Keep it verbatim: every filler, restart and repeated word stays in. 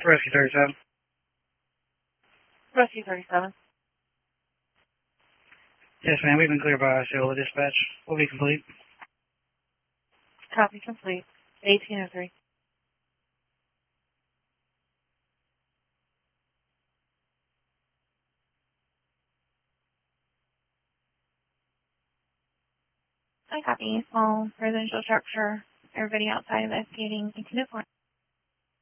Rescue thirty-seven. Rescue thirty-seven. Yes, ma'am. We've been cleared by Osceola Dispatch. We'll be complete. Copy complete. eighteen oh three. I copy. Small residential structure. Everybody outside investigating. eighteen oh four.